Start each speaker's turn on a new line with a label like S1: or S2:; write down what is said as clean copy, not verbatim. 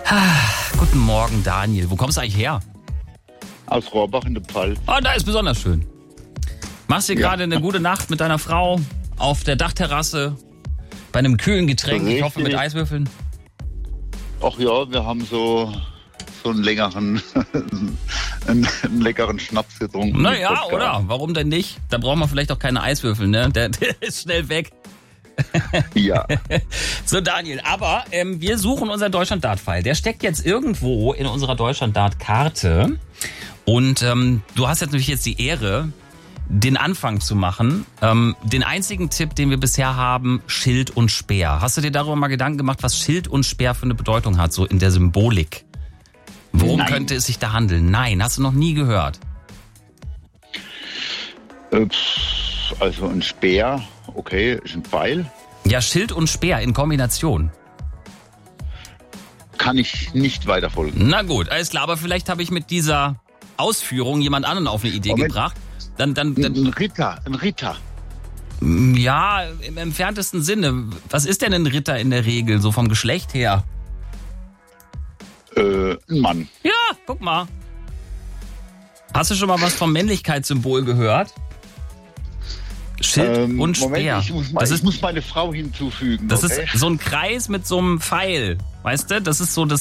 S1: Guten Morgen, Daniel. Wo kommst du eigentlich her?
S2: Aus Rohrbach in der Pfalz.
S1: Oh, da ist besonders schön. Machst dir gerade eine gute Nacht mit deiner Frau auf der Dachterrasse bei einem kühlen Getränk, ich hoffe mit Eiswürfeln?
S2: Ach ja, wir haben so einen leckeren, einen leckeren Schnaps getrunken.
S1: Naja, oder? Warum denn nicht? Da braucht man vielleicht auch keine Eiswürfel, ne? Der ist schnell weg.
S2: Ja.
S1: So, Daniel, aber wir suchen unseren Deutschland-Dart-File. Der steckt jetzt irgendwo in unserer Deutschland-Dart-Karte. Und du hast jetzt natürlich die Ehre, den Anfang zu machen. Den einzigen Tipp, den wir bisher haben, Schild und Speer. Hast du dir darüber mal Gedanken gemacht, was Schild und Speer für eine Bedeutung hat, so in der Symbolik? Worum könnte es sich da handeln? Nein, hast du noch nie gehört.
S2: Also ein Speer, okay, ist ein Pfeil.
S1: Ja, Schild und Speer in Kombination.
S2: Kann ich nicht weiter folgen.
S1: Na gut, alles klar, aber vielleicht habe ich mit dieser Ausführung jemand anderen auf eine Idee gebracht. Dann
S2: ein Ritter.
S1: Ja, im entferntesten Sinne. Was ist denn ein Ritter in der Regel, so vom Geschlecht her?
S2: Ein Mann.
S1: Ja, guck mal. Hast du schon mal was vom Männlichkeitssymbol gehört? Schild und Speer.
S2: Ich muss meine Frau hinzufügen.
S1: Das ist so ein Kreis mit so einem Pfeil. Weißt du, das ist so